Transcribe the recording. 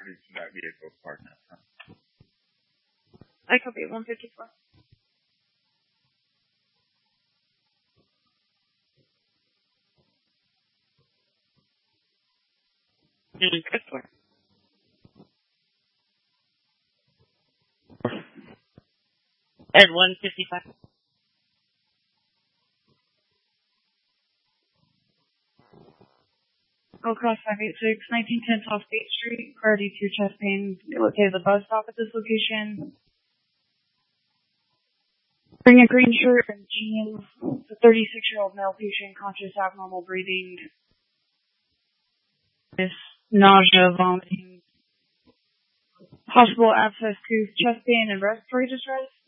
property to that vehicle parked in front. I copy 154. Christopher. Ed 155. Cross 586, 1910 South State Street, priority to chest pain. Locate the bus stop at this location. Bring a green shirt and jeans. The 36-year-old male patient, conscious, abnormal breathing. Nausea, vomiting. Possible access to chest pain and respiratory distress.